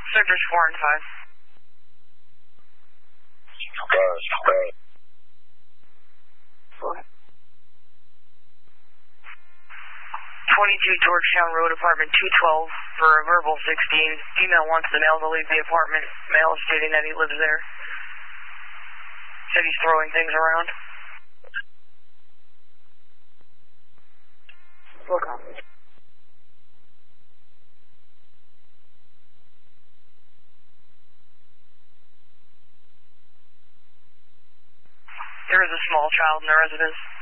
Sectors 4 and 5. 22 Georgetown Road, apartment 212 for a verbal 16. Female wants the male to leave the apartment. Male is stating that he lives there. Said he's throwing things around. Look on me. There is a small child in the residence.